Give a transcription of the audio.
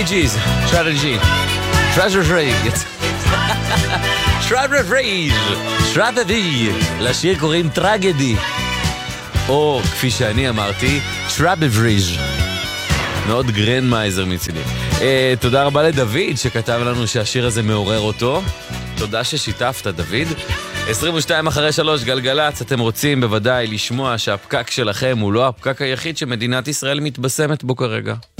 בי-ג'יז, Strategy. Strategy. לשיר קוראים טרגדי. או, כפי שאני אמרתי, Strategy. מאוד גרנדמייזר מצידי. תודה רבה לדוד שכתב לנו שהשיר הזה מעורר אותו. תודה ששיתפת, דוד. 22 אחרי 3 גלגלץ, אתם רוצים בוודאי לשמוע שהפקק שלכם הוא לא הפקק היחיד שמדינת ישראל מתבשמת בו כרגע.